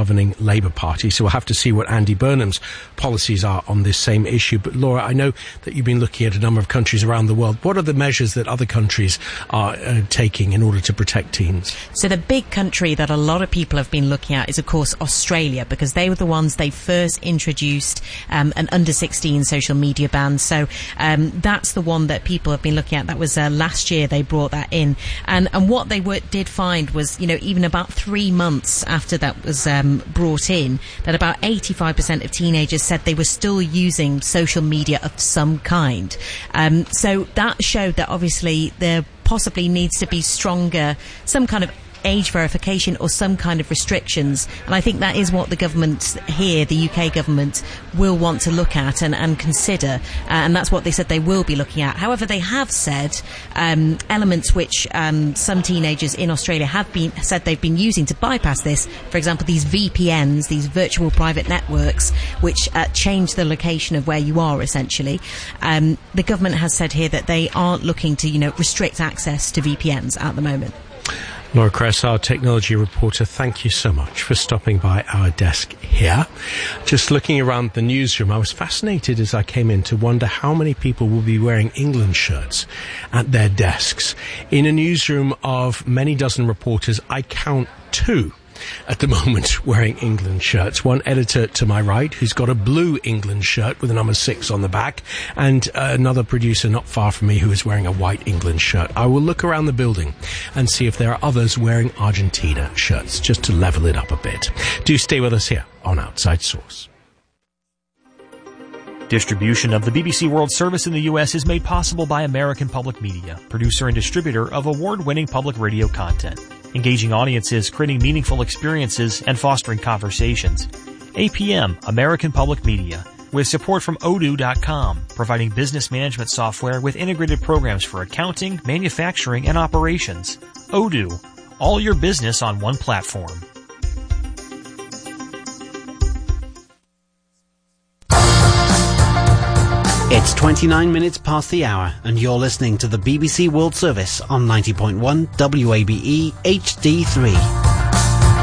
governing Labour Party. So we'll have to see what Andy Burnham's policies are on this same issue. But Laura, I know that you've been looking at a number of countries around the world. What are the measures that other countries are taking in order to protect teens? So the big country that a lot of people have been looking at is, of course, Australia, because they were the ones they first introduced an under-16 social media ban. So that's the one that people have been looking at. That was last year they brought that in. And what they did find was, even about 3 months after that was brought in, that about 85% of teenagers said they were still using social media of some kind. So that showed that obviously there possibly needs to be stronger, some kind of age verification or some kind of restrictions, and I think that is what the government here, the UK government, will want to look at and consider, and that's what they said they will be looking at. However, they have said elements which some teenagers in Australia have said they've been using to bypass this, for example these VPNs, these virtual private networks, which change the location of where you are essentially. The government has said here that they aren't looking to restrict access to VPNs at the moment. Laura Kress, our technology reporter, thank you so much for stopping by our desk here. Just looking around the newsroom, I was fascinated as I came in to wonder how many people will be wearing England shirts at their desks. In a newsroom of many dozen reporters, I count 2 at the moment wearing England shirts. One editor to my right who's got a blue England shirt with a number 6 on the back, and another producer not far from me who is wearing a white England shirt. I will look around the building and see if there are others wearing Argentina shirts, just to level it up a bit. Do stay with us here on Outside Source. Distribution of the BBC World Service in the U.S. is made possible by American Public Media, producer and distributor of award-winning public radio content, engaging audiences, creating meaningful experiences, and fostering conversations. APM, American Public Media, with support from Odoo.com, providing business management software with integrated programs for accounting, manufacturing, and operations. Odoo, all your business on one platform. It's 29 minutes past the hour, and you're listening to the BBC World Service on 90.1 WABE HD3.